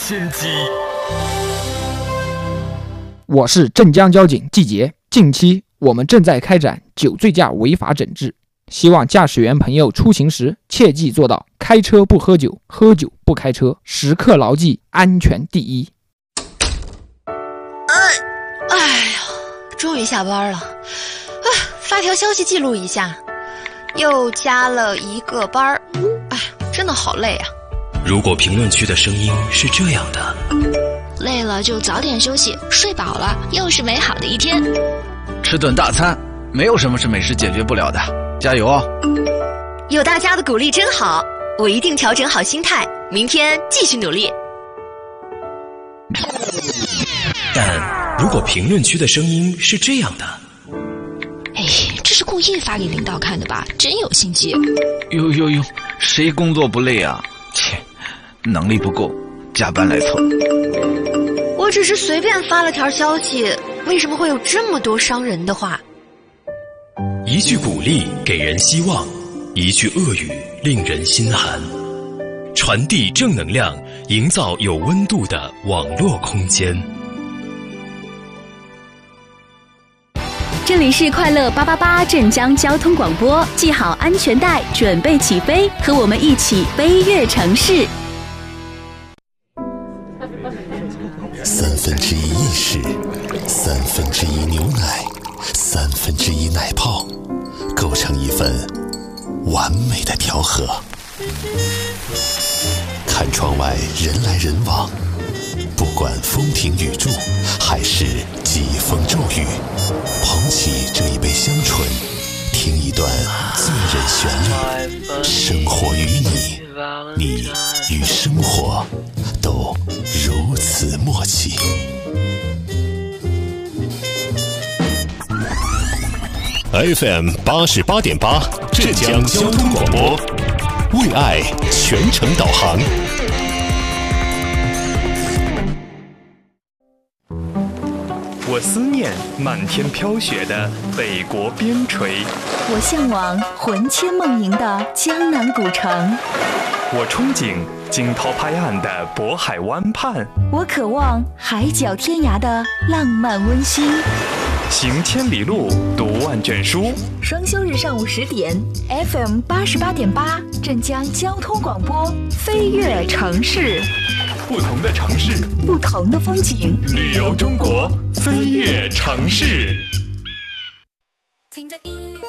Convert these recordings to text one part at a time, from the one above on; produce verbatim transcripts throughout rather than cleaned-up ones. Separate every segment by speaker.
Speaker 1: 先机。
Speaker 2: 我是镇江交警季杰，近期我们正在开展酒醉驾违法整治，希望驾驶员朋友出行时切记做到开车不喝酒，喝酒不开车，时刻牢记安全第一。
Speaker 3: 哎，哎呀，终于下班了，啊，发条消息记录一下，又加了一个班儿，哎，真的好累啊。
Speaker 1: 如果评论区的声音是这样的，
Speaker 4: 累了就早点休息，睡饱了又是美好的一天。
Speaker 5: 吃顿大餐，没有什么是美食解决不了的，加油哦！
Speaker 3: 有大家的鼓励真好，我一定调整好心态，明天继续努力。
Speaker 1: 但如果评论区的声音是这样的，
Speaker 4: 哎，这是故意发给领导看的吧？真有心机！
Speaker 5: 呦呦呦，谁工作不累啊？切，能力不够，加班来凑。
Speaker 3: 我只是随便发了条消息，为什么会有这么多伤人的话？
Speaker 1: 一句鼓励给人希望，一句恶语令人心寒。传递正能量，营造有温度的网络空间。
Speaker 6: 这里是快乐八八八镇江交通广播，系好安全带，准备起飞，和我们一起飞越城市。
Speaker 7: 三分之一意式，三分之一牛奶，三分之一奶泡，构成一份完美的调和。看窗外人来人往，不管风平雨注还是疾风骤雨，捧起这一杯香醇，听一段醉人旋律。生活与你，你与生活都如此默契。F M 八十八点八，镇江交通广播，为爱全程导航。
Speaker 8: 我思念满天飘雪的北国边陲，
Speaker 6: 我向往魂牵梦萦的江南古城，
Speaker 8: 我憧憬惊涛拍岸的渤海湾畔，
Speaker 6: 我渴望海角天涯的浪漫温馨。
Speaker 8: 行千里路，读万卷书。
Speaker 6: 双休日上午十点 ，F M 八十八点八，镇江交通广播，飞越城市。
Speaker 8: 不同的城市，
Speaker 6: 不同的风景，
Speaker 8: 旅游中国，飞越城市。
Speaker 9: 听着音乐。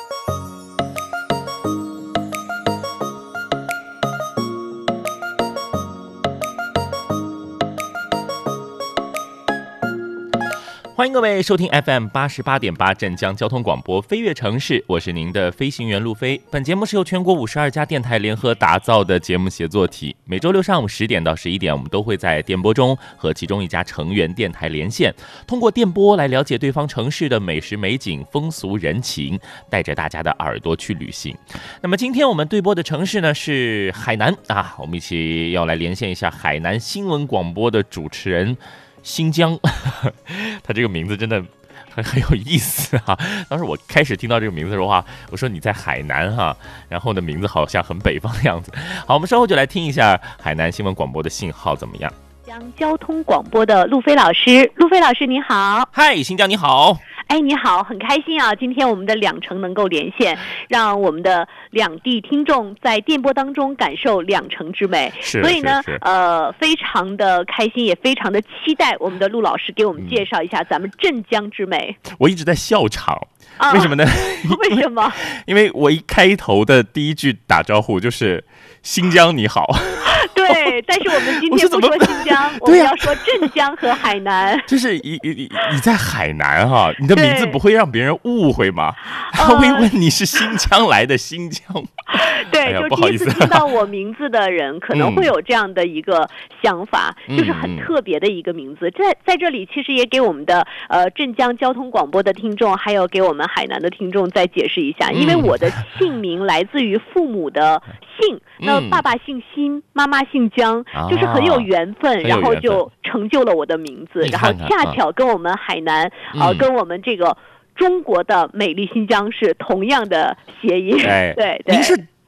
Speaker 10: 欢迎各位收听 F M 八十八点八镇江交通广播飞跃城市，我是您的飞行员路飞。本节目是由全国五十二家电台联合打造的节目协作体，每周六上午十点到十一点，我们都会在电波中和其中一家成员电台连线，通过电波来了解对方城市的美食美景、风俗人情，带着大家的耳朵去旅行。那么今天我们对播的城市呢是海南啊，我们一起要来连线一下海南新闻广播的主持人。新疆，他这个名字真的很很有意思啊！当时我开始听到这个名字的时候啊，我说你在海南哈、啊，然后呢名字好像很北方的样子。好，我们稍后就来听一下海南新闻广播的信号怎么样。
Speaker 11: 江交通广播的路飞老师，路飞老师你好。
Speaker 10: 嗨，新疆你好。
Speaker 11: 哎，你好，很开心啊！今天我们的两城能够连线，让我们的两地听众在电波当中感受两城之美。
Speaker 10: 是，
Speaker 11: 所以呢，
Speaker 10: 是是
Speaker 11: 呃，非常的开心，也非常的期待我们的陆老师给我们介绍一下咱们镇江之美。
Speaker 10: 嗯、我一直在笑场，
Speaker 11: 啊、
Speaker 10: 为什么呢？
Speaker 11: 为什么？
Speaker 10: 因为我一开头的第一句打招呼就是新疆你好。
Speaker 11: 对，但是我们今天不说新疆，我们要说镇江和海南。
Speaker 10: 就是你你你你在海南哈、啊，你的名字不会让别人误会吗？他会问你是新疆来的新疆。
Speaker 11: 对，
Speaker 10: 哎、
Speaker 11: 就第一次听到我名字的人可能会有这样的一个想法，
Speaker 10: 嗯、
Speaker 11: 就是很特别的一个名字。在在这里，其实也给我们的呃镇江交通广播的听众，还有给我们海南的听众再解释一下，因为我的姓名来自于父母的姓，那爸爸姓辛，妈妈姓江，就是很有缘分，然后就成就了我的名字，然后恰巧跟我们海南呃跟我们这个中国的美丽新疆是同样的谐音。
Speaker 10: 哎、
Speaker 11: 对对。
Speaker 10: 您是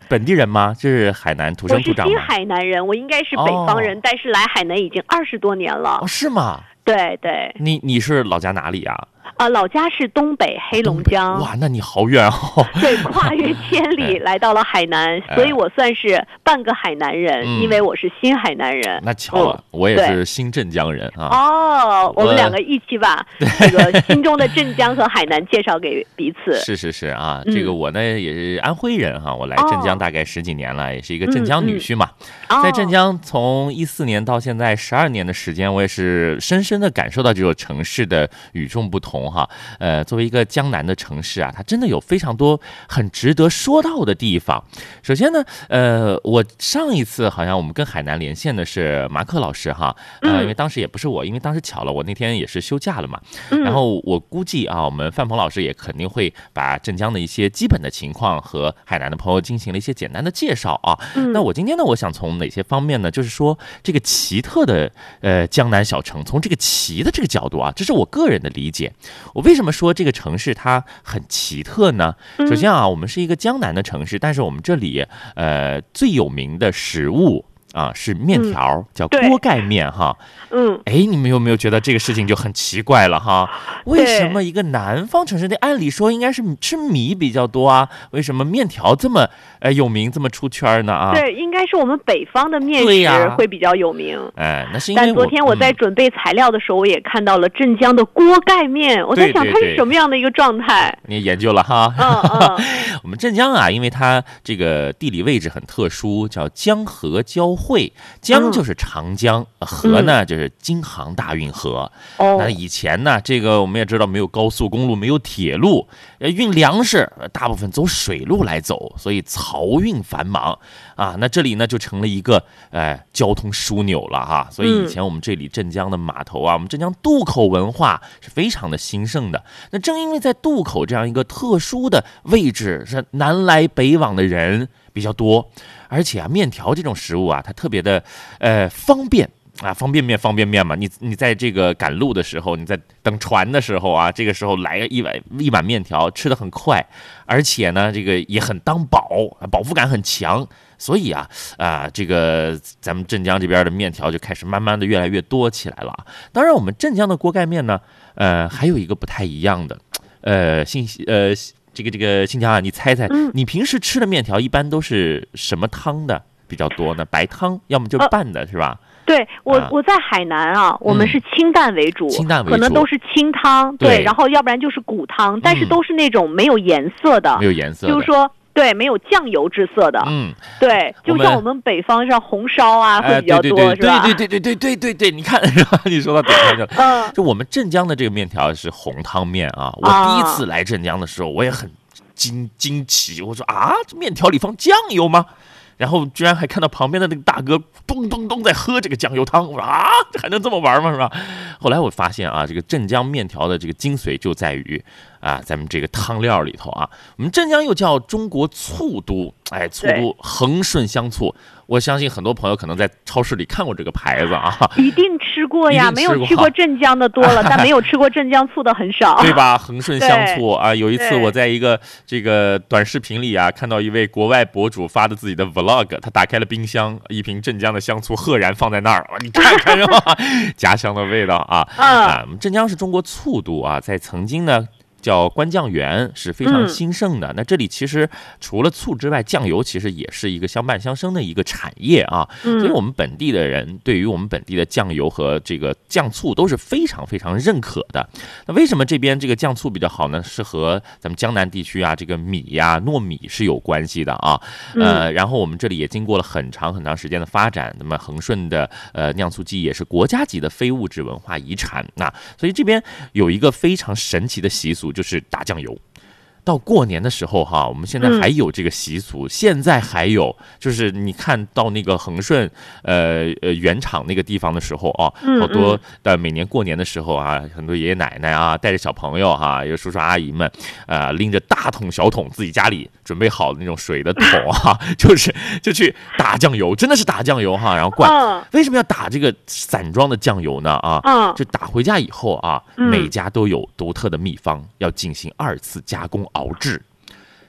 Speaker 10: 本地人吗？这是海南土生土长吗？
Speaker 11: 我是新海南人，我应该是北方人，哦、但是来海南已经二十多年了。
Speaker 10: 哦，是吗？
Speaker 11: 对对。
Speaker 10: 你你是老家哪里呀？
Speaker 11: 啊、呃，老家是东北黑龙江。
Speaker 10: 哇，那你好远哦！
Speaker 11: 对，跨越千里来到了海南，所以我算是半个海南人，嗯、因为我是新海南人。
Speaker 10: 那巧了，嗯、我也是新镇江人啊。
Speaker 11: 哦，我们两个一起把这个心中的镇江和海南介绍给彼此。
Speaker 10: 是是是啊，嗯、这个我呢也是安徽人哈，我来镇江大概十几年了，哦、也是一个镇江女婿嘛。嗯嗯、在镇江从一四年到现在十二年的时间，我也是深深的感受到这座城市的与众不同哈。呃，作为一个江南的城市啊，它真的有非常多很值得说到的地方。首先呢，呃，我上一次好像我们跟海南连线的是马可老师哈，呃，因为当时也不是我，因为当时巧了，我那天也是休假了嘛。然后我估计啊，我们范鹏老师也肯定会把镇江的一些基本的情况和海南的朋友进行了一些简单的介绍啊。那我今天呢，我想从哪些方面呢？就是说这个奇特的呃江南小城，从这个奇的这个角度啊，这是我个人的理解。我为什么说这个城市它很奇特呢？首先啊，我们是一个江南的城市，但是我们这里呃最有名的食物啊是面条，嗯、叫锅盖面哈。嗯，哎，你们有没有觉得这个事情就很奇怪了哈？为什么一个南方城市，那按理说应该是吃米比较多啊，为什么面条这么呃有名，这么出圈呢？啊，
Speaker 11: 对，应该是我们北方的面食会比较有名。
Speaker 10: 哎，那是因为
Speaker 11: 但昨天我在准备材料的时候，我也看到了镇江的锅盖面，我在想它是什么样的一个状态。
Speaker 10: 你也研究了哈？
Speaker 11: 嗯嗯。
Speaker 10: 我们镇江啊，因为它这个地理位置很特殊，叫江河交汇，江就是长江，嗯、河呢就是。是京杭大运河。哦，那以前呢，这个我们也知道没有高速公路，没有铁路，呃，运粮食大部分走水路来走，所以漕运繁忙啊。那这里呢就成了一个呃交通枢纽了哈。所以以前我们这里镇江的码头啊，我们镇江渡口文化是非常的兴盛的。那正因为在渡口这样一个特殊的位置，是南来北往的人比较多，而且啊，面条这种食物啊，它特别的呃方便。啊，方便面，方便面嘛！你你在这个赶路的时候，你在等船的时候啊，这个时候来一碗一碗面条，吃得很快，而且呢，这个也很当饱，饱腹感很强。所以啊啊，这个咱们镇江这边的面条就开始慢慢的越来越多起来了。当然，我们镇江的锅盖面呢，呃，还有一个不太一样的，呃，信息呃，这个这个新疆啊，你猜猜，你平时吃的面条一般都是什么汤的比较多呢？白汤，要么就拌的，是吧？
Speaker 11: 对我，啊、我在海南啊，我们是清淡为主，
Speaker 10: 嗯、清淡为主，
Speaker 11: 可能都是清汤，对，对然后要不然就是骨汤，但是都是那种没有颜色的，
Speaker 10: 没有颜色的，
Speaker 11: 就是说。对，没有酱油之色的，
Speaker 10: 嗯，
Speaker 11: 对，就像我们北方像红烧啊，会比较多，
Speaker 10: 是吧？对对对对对对对对，你看，你说到点上去了。嗯，就我们镇江的这个面条是红汤面啊。我第一次来镇江的时候，我也很惊惊奇，我说啊，这面条里放酱油吗？然后居然还看到旁边的那个大哥咚咚咚在喝这个酱油汤，我说啊，这还能这么玩吗？是吧？后来我发现啊，这个镇江面条的这个精髓就在于啊，咱们这个汤料里头啊，我们镇江又叫中国醋都，哎，醋都恒顺香醋。我相信很多朋友可能在超市里看过这个牌子啊，
Speaker 11: 一定吃过呀，没有去过镇江的多了，但没有吃过镇江醋的很少，
Speaker 10: 对吧？恒顺香醋啊，有一次我在一个这个短视频里啊，看到一位国外博主发的自己的 vlog， 他打开了冰箱，一瓶镇江的香醋赫然放在那儿，你看看啊，家乡的味道啊！啊，我们镇江是中国醋都啊，在曾经呢。叫关酱园是非常兴盛的、嗯、那这里其实除了醋之外，酱油其实也是一个相伴相生的一个产业啊、嗯、所以我们本地的人对于我们本地的酱油和这个酱醋都是非常非常认可的。那为什么这边这个酱醋比较好呢？是和咱们江南地区啊这个米呀、啊、糯米是有关系的啊、嗯、呃，然后我们这里也经过了很长很长时间的发展，那么恒顺的呃酿醋技艺也是国家级的非物质文化遗产。那所以这边有一个非常神奇的习俗，就是打酱油。到过年的时候哈，我们现在还有这个习俗、嗯、现在还有，就是你看到那个恒顺呃呃原厂那个地方的时候啊，好多的每年过年的时候啊，很多爷爷奶奶啊带着小朋友哈、啊，有叔叔阿姨们呃拎着大桶小桶，自己家里准备好的那种水的桶啊，就是就去打酱油，真的是打酱油哈，然后灌、嗯、为什么要打这个散装的酱油呢啊、嗯、就打回家以后啊、嗯、每家都有独特的秘方，要进行二次加工熬制。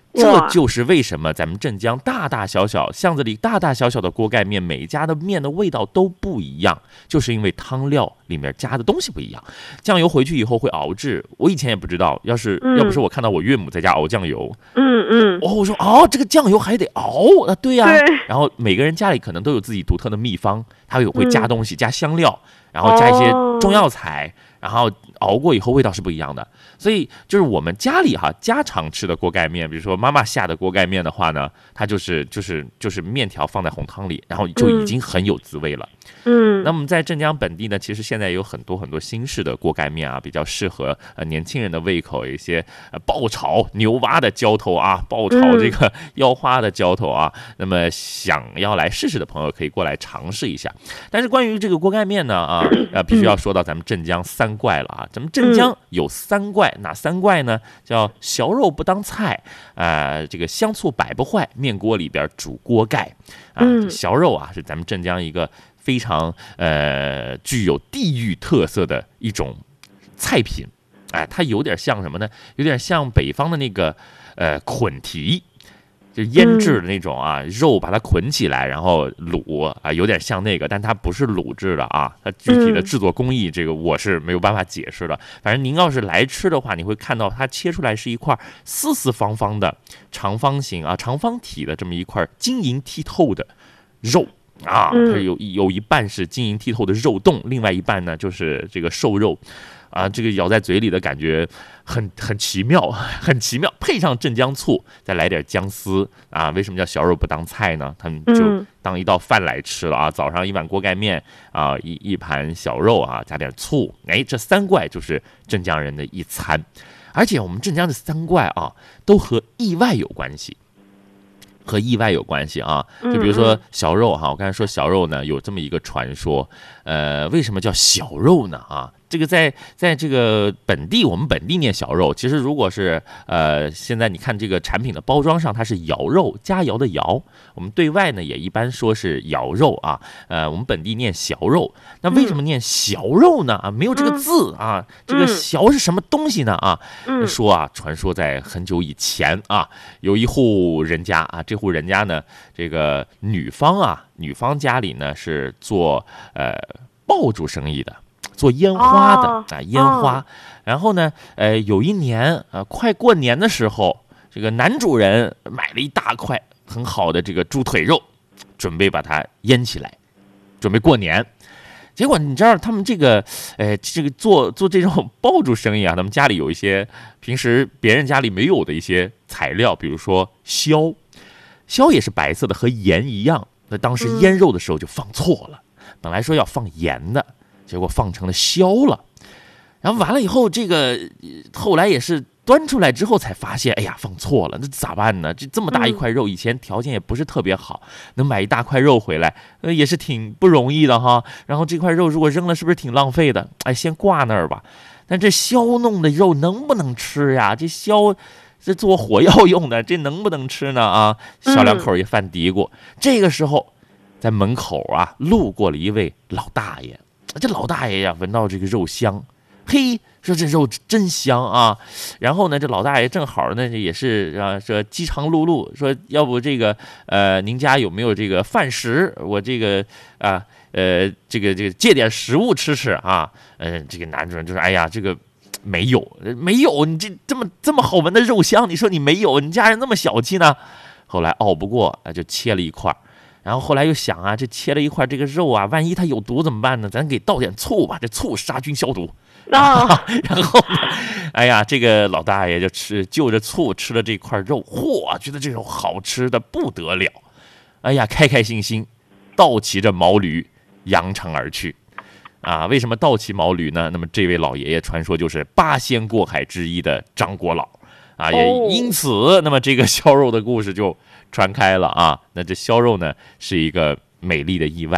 Speaker 10: 这就是为什么咱们镇江大大小小巷子里大大小小的锅盖面，每一家的面的味道都不一样，就是因为汤料里面加的东西不一样。酱油回去以后会熬制，我以前也不知道，要是、嗯、要不是我看到我岳母在家熬酱油，
Speaker 11: 嗯嗯，
Speaker 10: 哦，我说哦，这个酱油还得熬啊，对呀、啊。然后每个人家里可能都有自己独特的秘方，他有会加东西，嗯、加香料，然后加一些中药材。哦，然后熬过以后味道是不一样的，所以就是我们家里哈家常吃的锅盖面，比如说妈妈下的锅盖面的话呢，它就是就是就是面条放在红汤里，然后就已经很有滋味了。嗯，那么在镇江本地呢，其实现在有很多很多新式的锅盖面啊，比较适合呃年轻人的胃口，有一些呃爆炒牛蛙的浇头啊，爆炒这个腰花的浇头啊，嗯、那么想要来试试的朋友可以过来尝试一下。但是关于这个锅盖面呢啊呃必须要说到咱们镇江三怪了啊，咱们镇江有三怪，嗯、哪三怪呢？叫小肉不当菜，呃，这个香醋摆不坏，面锅里边煮锅盖啊。嗯、小肉啊是咱们镇江一个非常呃具有地域特色的一种菜品，哎、呃，它有点像什么呢？有点像北方的那个呃捆蹄。就腌制的那种啊，嗯、肉把它捆起来，然后卤啊，有点像那个，但它不是卤制的啊。它具体的制作工艺，这个我是没有办法解释的。反正您要是来吃的话，你会看到它切出来是一块四四方方的长方形啊、长方体的这么一块晶莹剔透的肉啊，它有有一半是晶莹剔透的肉冻，另外一半呢就是这个瘦肉。啊，这个咬在嘴里的感觉很很奇妙，很奇妙。配上镇江醋，再来点姜丝啊！为什么叫小肉不当菜呢？他们就当一道饭来吃了啊！早上一碗锅盖面啊，一一盘小肉啊，加点醋，哎，这三怪就是镇江人的一餐。而且我们镇江的三怪啊，都和意外有关系。和意外有关系啊，就比如说小肉哈，我刚才说小肉呢有这么一个传说，呃，为什么叫小肉呢？啊，这个在在这个本地，我们本地念小肉，其实如果是呃现在你看这个产品的包装上，它是窑肉，佳肴的窑，我们对外呢也一般说是窑肉啊，呃，我们本地念小肉，那为什么念小肉呢？啊，没有这个字啊，这个小是什么东西呢？啊，说啊，传说在很久以前啊，有一户人家啊，这户人家呢，这个女方啊，女方家里呢是做呃爆竹生意的，做烟花的、哦、啊，烟花。哦、然后呢，呃，有一年呃快过年的时候，这个男主人买了一大块很好的这个猪腿肉，准备把它腌起来，准备过年。结果你知道他们这个，呃，这个做做这种爆竹生意啊，他们家里有一些平时别人家里没有的一些材料，比如说硝。硝也是白色的，和盐一样。那当时腌肉的时候就放错了，嗯、本来说要放盐的，结果放成了硝了。然后完了以后，这个后来也是端出来之后才发现，哎呀，放错了，那咋办呢？这这么大一块肉，以前条件也不是特别好，能买一大块肉回来，呃，也是挺不容易的哈。然后这块肉如果扔了，是不是挺浪费的？哎，先挂那儿吧。但这硝弄的肉能不能吃呀？这硝。这做火药用的，这能不能吃呢？啊，小两口也犯嘀咕。嗯、这个时候，在门口啊，路过了一位老大爷。这老大爷呀，闻到这个肉香，嘿，说这肉真香啊。然后呢，这老大爷正好呢，也是啊，说饥肠辘辘，说要不这个呃，您家有没有这个饭食？我这个啊呃，这个这个借点食物吃吃啊。嗯、呃，这个男主人就说：“哎呀，这个。”没有，没有，你这这么这么好闻的肉香，你说你没有，你家人那么小气呢？后来拗不过，就切了一块，然后后来又想啊，这切了一块这个肉啊，万一它有毒怎么办呢？咱给倒点醋吧，这醋杀菌消毒。啊，然后呢，哎呀，这个老大爷就吃就着醋吃了这块肉，嚯，觉得这种好吃的不得了，哎呀，开开心心，倒骑着毛驴扬长而去。啊，为什么倒骑毛驴呢？那么这位老爷爷传说就是八仙过海之一的张国老啊，也因此，那么这个削肉的故事就传开了啊。那这削肉呢是一个美丽的意外。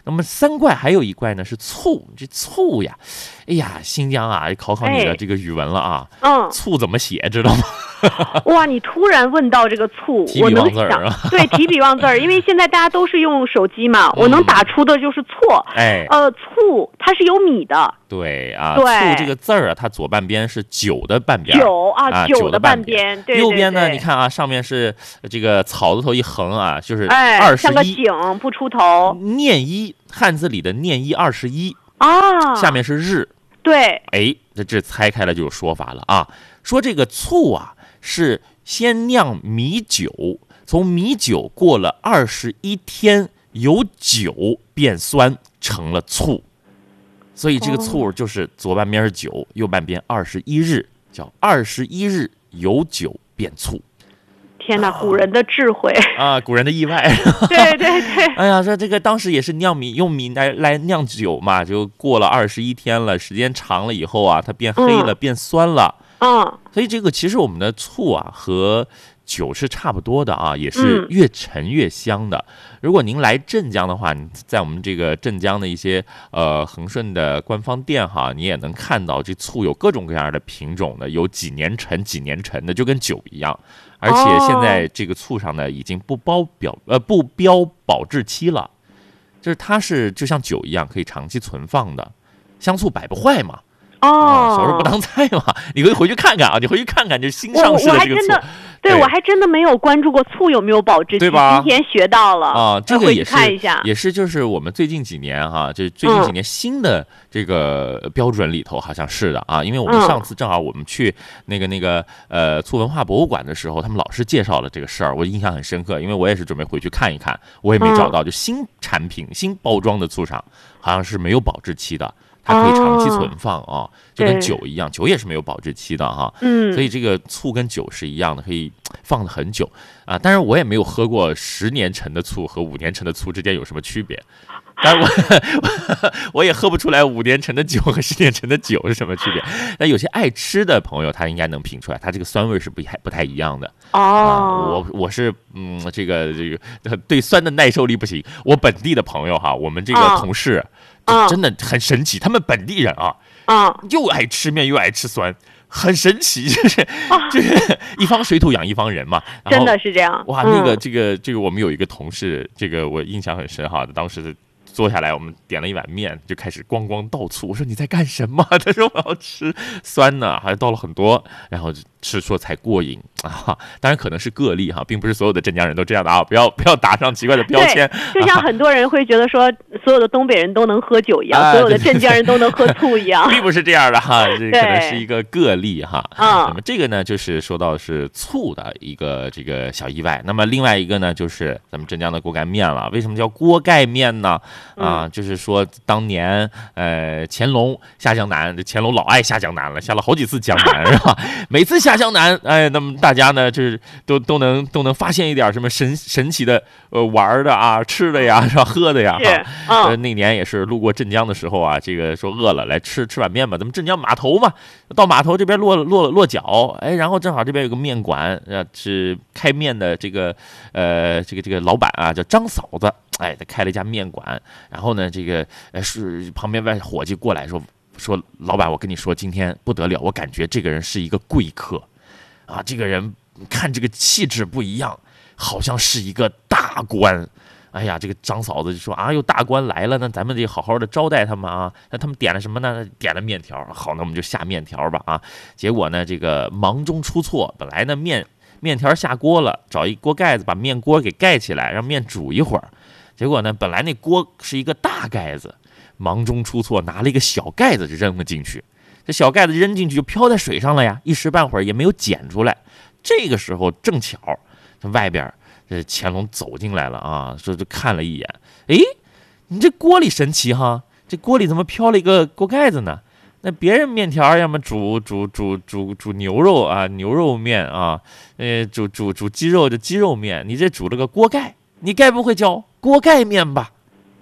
Speaker 10: 那么三怪还有一怪呢是醋，这醋呀，哎呀，新疆啊，考考你的这个语文了啊，
Speaker 11: 嗯，
Speaker 10: 醋怎么写知道吗？
Speaker 11: 哇，你突然问到这个醋，我能想，对，提笔忘字儿，因为现在大家都是用手机嘛，我能打出的就是错，
Speaker 10: 哎，
Speaker 11: 呃，醋它是有米的。
Speaker 10: 对啊，
Speaker 11: 对
Speaker 10: 醋这个字儿啊，它左半边是酒的半边，
Speaker 11: 酒啊，
Speaker 10: 啊
Speaker 11: 酒
Speaker 10: 的
Speaker 11: 半边，对，
Speaker 10: 右边呢，
Speaker 11: 对
Speaker 10: 你看啊，上面是这个草字头一横啊，就是
Speaker 11: 哎，
Speaker 10: 二十一，
Speaker 11: 像个井不出头。
Speaker 10: 念一，汉字里的念一二十一
Speaker 11: 啊，
Speaker 10: 下面是日，
Speaker 11: 对，
Speaker 10: 哎，这这拆开了就有说法了啊，说这个醋啊是先酿米酒，从米酒过了二十一天，由酒变酸成了醋。所以这个醋就是左半边是酒，右半边二十一日，叫二十一日由酒变醋。
Speaker 11: 天哪，古人的智慧
Speaker 10: 啊，古人的意外。
Speaker 11: 对对对。
Speaker 10: 哎呀，说这个当时也是酿米，用米来来酿酒嘛，就过了二十一天了，时间长了以后啊，它变黑了，嗯、变酸了。
Speaker 11: 嗯。
Speaker 10: 所以这个其实我们的醋啊和酒是差不多的啊，也是越陈越香的。嗯、如果您来镇江的话，你在我们这个镇江的一些呃恒顺的官方店哈，你也能看到这醋有各种各样的品种的，有几年陈几年陈的，就跟酒一样。而且现在这个醋上呢，已经不包表呃不标保质期了，就是它是就像酒一样可以长期存放的，香醋摆不坏嘛。
Speaker 11: 哦，
Speaker 10: 小时候不当菜嘛，你可以回去看看啊，你回去看看这新上市的这个醋。
Speaker 11: 对，我还真的没有关注过醋有没有保质期，
Speaker 10: 对吧？
Speaker 11: 今天学到了
Speaker 10: 啊，这个也是
Speaker 11: 看一下，
Speaker 10: 也是就是我们最近几年哈、啊，就最近几年新的这个标准里头好像是的啊，因为我们上次正好我们去那个那个呃醋文化博物馆的时候，他们老师介绍了这个事儿，我印象很深刻，因为我也是准备回去看一看，我也没找到，就新产品新包装的醋上好像是没有保质期的。它可以长期存放啊，就跟酒一样，酒也是没有保质期的哈。
Speaker 11: 嗯，
Speaker 10: 所以这个醋跟酒是一样的，可以放的很久啊。当然我也没有喝过十年陈的醋和五年陈的醋之间有什么区别，但是我我也喝不出来五年陈的酒和十年陈的酒是什么区别。但有些爱吃的朋友他应该能品出来，它这个酸味是不太不太一样的。
Speaker 11: 哦，
Speaker 10: 啊、我我是嗯这个这个对酸的耐受力不行。我本地的朋友哈，我们这个同事。哦真的很神奇，他们本地人啊，
Speaker 11: 啊，
Speaker 10: 又爱吃面又爱吃酸，很神奇，就是就是一方水土养一方人嘛，
Speaker 11: 真的是这样。
Speaker 10: 哇，那个这个这个我们有一个同事，这个我印象很深哈，当时坐下来，我们点了一碗面，就开始咣咣倒醋。我说你在干什么？他说我要吃酸呢，还倒了很多，然后吃说才过瘾啊。当然可能是个例哈，并不是所有的镇江人都这样的啊，不要不要打上奇怪的标签。
Speaker 11: 就像很多人会觉得说，所有的东北人都能喝酒一样，啊、所有的镇江人都能喝醋一样，
Speaker 10: 并不是这样的哈，这可能是一个个例哈。
Speaker 11: 啊，
Speaker 10: 那么这个呢，就是说到是醋的一个这个小意外。那么另外一个呢，就是咱们镇江的锅盖面了。为什么叫锅盖面呢？啊，
Speaker 11: 嗯、
Speaker 10: 就是说当年呃乾隆下江南，这乾隆老爱下江南了，下了好几次江南是吧？每次下江南，哎，那么大家呢，就是都都能都能发现一点什么神神奇的呃玩的啊、吃的呀，是吧？喝的呀，
Speaker 11: 哈。
Speaker 10: 嗯、呃，那年也是路过镇江的时候啊，这个说饿了，来吃吃碗面吧。咱们镇江码头嘛，到码头这边落落落脚，哎，然后正好这边有个面馆，呃，是开面的这个呃这个这个老板啊，叫张嫂子。哎，他开了一家面馆，然后呢，这个呃是旁边外伙计过来说说，老板，我跟你说，今天不得了，我感觉这个人是一个贵客，啊，这个人看这个气质不一样，好像是一个大官。哎呀，这个张嫂子就说啊，有大官来了，那咱们得好好的招待他们啊。那他们点了什么呢？点了面条。好，那我们就下面条吧啊。结果呢，这个忙中出错，本来呢面面条下锅了，找一锅盖子把面锅给盖起来，让面煮一会儿。结果呢，本来那锅是一个大盖子，忙中出错，拿了一个小盖子扔了进去。这小盖子扔进去就飘在水上了呀，一时半会儿也没有捡出来。这个时候正巧，这外边这乾隆走进来了啊，说就看了一眼，哎，你这锅里神奇哈，这锅里怎么飘了一个锅盖子呢？那别人面条要么煮煮煮煮煮牛肉啊，牛肉面啊，呃，煮煮煮鸡肉的鸡肉面，你这煮了个锅盖。你该不会叫锅盖面吧？哎，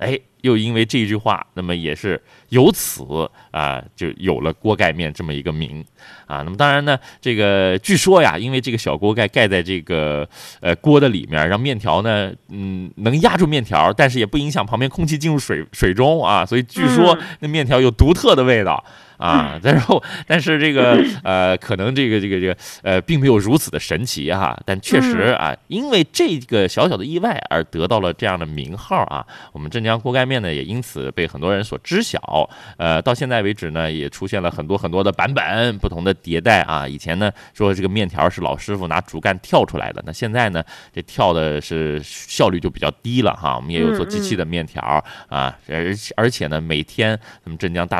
Speaker 10: 又因为这句话，那么也是由此啊，就有了锅盖面这么一个名啊。那么当然呢，这个据说呀，因为这个小锅盖盖在这个呃锅的里面，让面条呢，嗯，能压住面条，但是也不影响旁边空气进入水水中啊，所以据说那面条有独特的味道。啊，然后但是这个呃，可能这个这个这个呃，并没有如此的神奇哈、啊，但确实啊，因为这个小小的意外而得到了这样的名号啊。我们镇江锅盖面呢，也因此被很多人所知晓。呃，到现在为止呢，也出现了很多很多的版本，不同的迭代啊。以前呢说这个面条是老师傅拿竹竿跳出来的，那现在呢，这跳的是效率就比较低了哈。我们也有做机器的面条啊，而而且呢，每天咱们镇江大